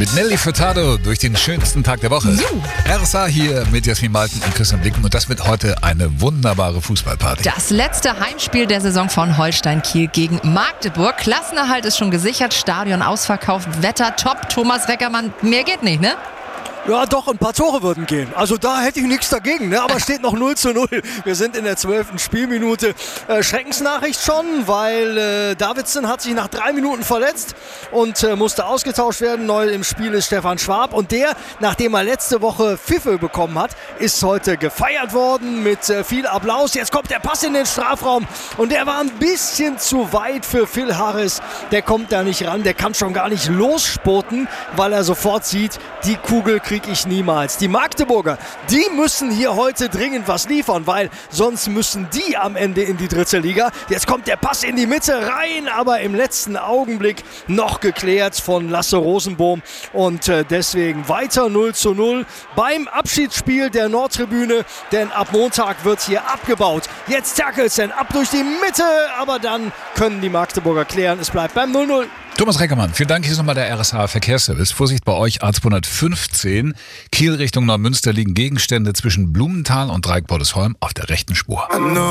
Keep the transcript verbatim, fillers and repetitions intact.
Mit Nelly Furtado durch den schönsten Tag der Woche. R S A hier mit Jasmin Malten und Christian Blicken. Und das wird heute eine wunderbare Fußballparty. Das letzte Heimspiel der Saison von Holstein Kiel gegen Magdeburg. Klassenerhalt ist schon gesichert, Stadion ausverkauft, Wetter top. Thomas Reckermann, mehr geht nicht, ne? Ja doch, ein paar Tore würden gehen. Also da hätte ich nichts dagegen, ne? Aber steht noch null zu null. Wir sind in der zwölften Spielminute. Äh, Schreckensnachricht schon, weil äh, Davidson hat sich nach drei Minuten verletzt und äh, musste ausgetauscht werden. Neu im Spiel ist Stefan Schwab und der, nachdem er letzte Woche Pfiffe bekommen hat, ist heute gefeiert worden mit äh, viel Applaus. Jetzt kommt der Pass in den Strafraum und der war ein bisschen zu weit für Phil Harris. Der kommt da nicht ran, der kann schon gar nicht losspurten, weil er sofort sieht, die Kugel kriegt kriege ich niemals. Die Magdeburger, die müssen hier heute dringend was liefern, weil sonst müssen die am Ende in die dritte Liga. Jetzt kommt der Pass in die Mitte rein, aber im letzten Augenblick noch geklärt von Lasse Rosenbohm und äh, deswegen weiter null zu null beim Abschiedsspiel der Nordtribüne, denn ab Montag wird hier abgebaut. Jetzt Terkelsen ab durch die Mitte, aber dann können die Magdeburger klären. Es bleibt beim null null. Thomas Reckermann, vielen Dank. Hier ist nochmal der R S A Verkehrsservice. Vorsicht bei euch, A zweihundertfünfzehn. Kiel Richtung Neumünster liegen Gegenstände zwischen Blumenthal und Dreieckbordesholm auf der rechten Spur.